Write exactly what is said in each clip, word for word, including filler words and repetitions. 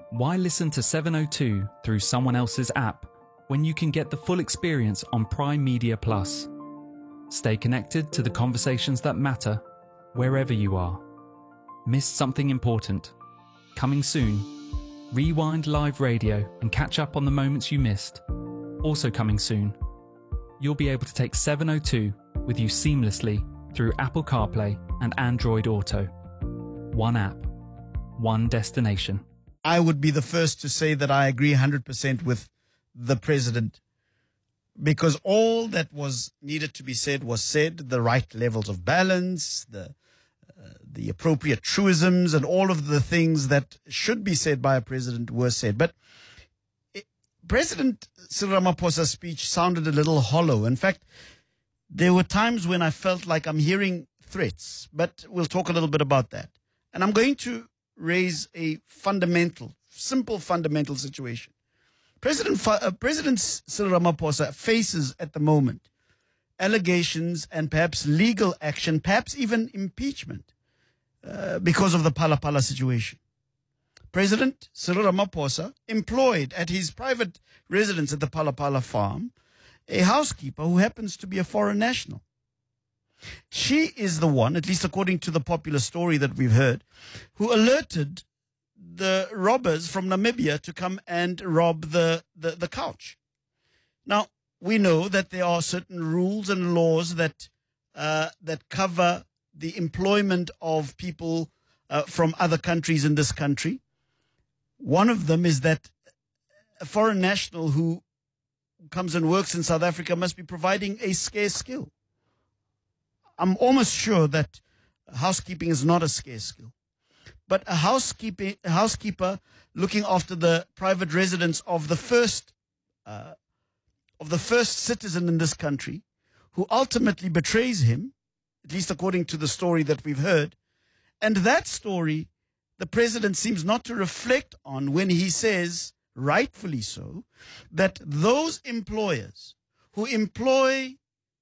Why listen to seven oh two through someone else's app when you can get the full experience on Prime Media Plus? Stay connected to the conversations that matter wherever you are. Missed something important? Coming soon. Rewind live radio and catch up on the moments you missed. Also coming soon. You'll be able to take seven oh two with you seamlessly through Apple CarPlay and Android Auto. One app, one destination. I would be the first to say that I agree one hundred percent with the president, because all that was needed to be said was said, the right levels of balance, the uh, the appropriate truisms, and all of the things that should be said by a president were said. But it, President Cyril Ramaphosa's speech sounded a little hollow. In fact, there were times when I felt like I'm hearing threats, but we'll talk a little bit about that. And I'm going to raise a fundamental, simple fundamental situation. President uh, President Cyril Ramaphosa faces at the moment allegations and perhaps legal action, perhaps even impeachment, uh, because of the Phala Phala situation. President Cyril Ramaphosa employed at his private residence at the Phala Phala farm a housekeeper who happens to be a foreign national. She is the one, at least according to the popular story that we've heard, who alerted the robbers from Namibia to come and rob the, the, the couch. Now, we know that there are certain rules and laws that uh, that cover the employment of people uh, from other countries in this country. One of them is that a foreign national who comes and works in South Africa must be providing a scarce skill. I'm almost sure that housekeeping is not a scarce skill. But a housekeeping a housekeeper looking after the private residence of the first uh, of the first citizen in this country, who ultimately betrays him, at least according to the story that we've heard, and that story the president seems not to reflect on when he says, rightfully so, that those employers who employ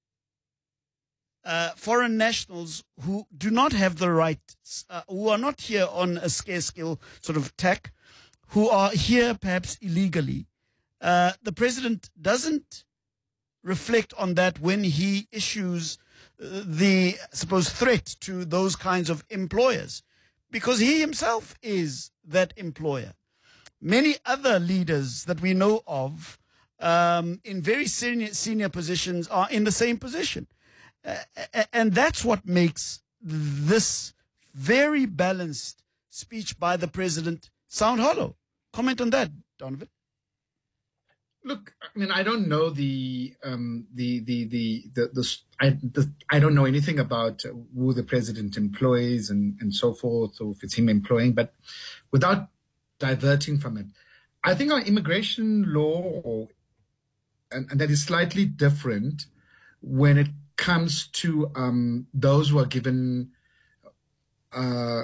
Uh, foreign nationals who do not have the right, uh, who are not here on a scarce skill sort of tack, who are here perhaps illegally. Uh, the president doesn't reflect on that when he issues uh, the, I suppose, threat to those kinds of employers, because he himself is that employer. Many other leaders that we know of um, in very senior, senior positions are in the same position. Uh, and that's what makes this very balanced speech by the president sound hollow. Comment on that, Donovan. Look, I mean, I don't know the um, the the the the, the, I, the I don't know anything about who the president employs and and so forth, or if it's him employing. But without diverting from it, I think our immigration law, or, and, and that is slightly different when it comes to um, those who are given uh,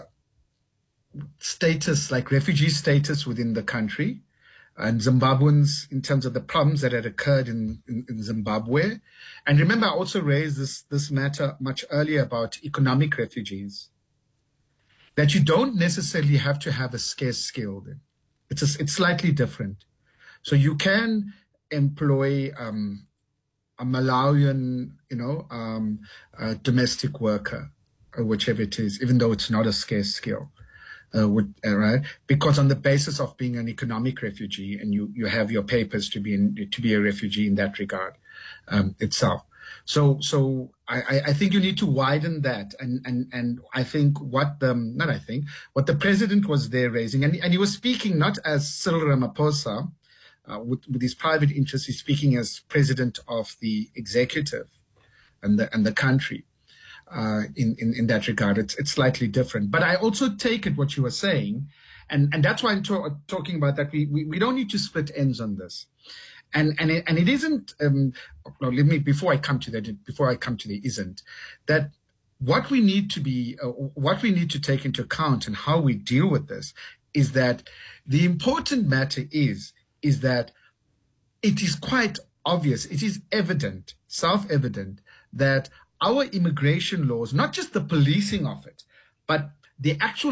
status, like refugee status within the country, and Zimbabweans in terms of the problems that had occurred in, in, in Zimbabwe. And remember, I also raised this, this matter much earlier about economic refugees, that you don't necessarily have to have a scarce skill. It's, a, it's slightly different. So you can employ um, a Malawian, you know, um, a domestic worker, or whichever it is, even though it's not a scarce skill, uh, would, uh, right? Because on the basis of being an economic refugee, and you, you have your papers to be in, to be a refugee in that regard um, itself. So, so I, I think you need to widen that, and and and I think what the not I think what the president was there raising, and and he was speaking not as Cyril Ramaphosa. Uh, with, with his private interests, he's speaking as president of the executive and the and the country. Uh, in, in in that regard, it's it's slightly different. But I also take it what you were saying, and and that's why I'm to- talking about that. We, we we don't need to split ends on this, and and it, and it isn't. Um, no, let me before I come to that. Before I come to the isn't that. What we need to be, uh, what we need to take into account and how we deal with this is that the important matter is. is that it is quite obvious, it is evident, self-evident, that our immigration laws, not just the policing of it, but the actual